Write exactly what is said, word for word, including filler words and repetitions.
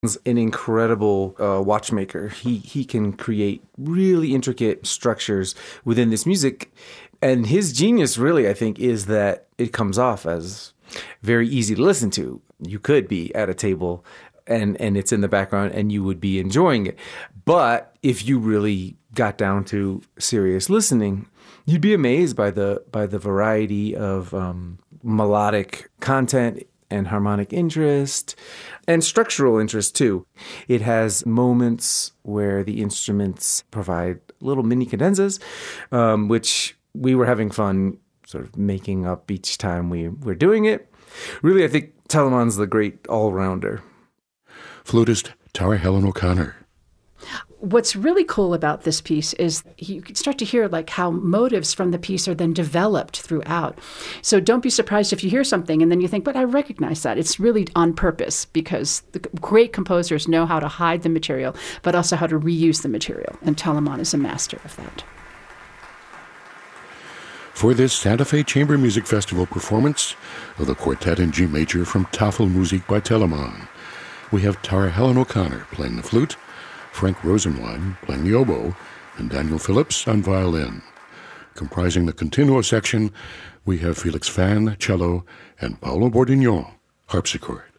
is an incredible uh, watchmaker. He he can create really intricate structures within this music. And his genius really, I think, is that it comes off as very easy to listen to. You could be at a table and, and it's in the background and you would be enjoying it. But if you really got down to serious listening, you'd be amazed by the by the variety of um, melodic content and harmonic interest and structural interest too. It has moments where the instruments provide little mini cadenzas, um, which we were having fun sort of making up each time we were doing it. Really, I think Telemann's the great all-rounder. Flutist Tara Helen O'Connor. What's really cool about this piece is you can start to hear like how motives from the piece are then developed throughout. So don't be surprised if you hear something and then you think, but I recognize that. It's really on purpose because the great composers know how to hide the material, but also how to reuse the material. And Telemann is a master of that. For this Santa Fe Chamber Music Festival performance of the Quartet in G Major from Tafelmusik by Telemann, we have Tara Helen O'Connor playing the flute, Frank Rosenwein playing the oboe, and Daniel Phillips on violin. Comprising the continuo section, we have Felix Fan, cello, and Paolo Bordignon, harpsichord.